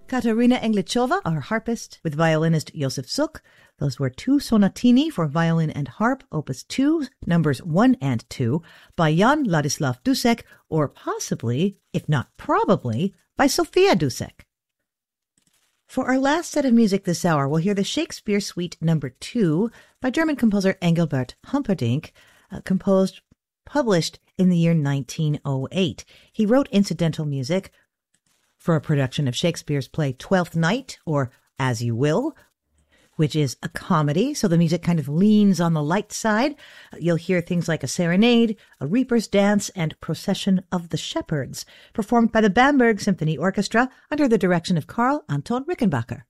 Katarina Englichova, our harpist, with violinist Josef Suk. Those were two sonatini for violin and harp, opus 2, numbers 1 and 2, by Jan Ladislav Dussek, or possibly, if not probably, by Sophia Dussek. For our last set of music this hour, we'll hear the Shakespeare Suite No. 2 by German composer Engelbert Humperdinck, published in the year 1908. He wrote incidental music for a production of Shakespeare's play Twelfth Night, or As You Will, which is a comedy, so the music kind of leans on the light side. You'll hear things like a serenade, a reaper's dance, and Procession of the Shepherds, performed by the Bamberg Symphony Orchestra under the direction of Karl Anton Rickenbacker.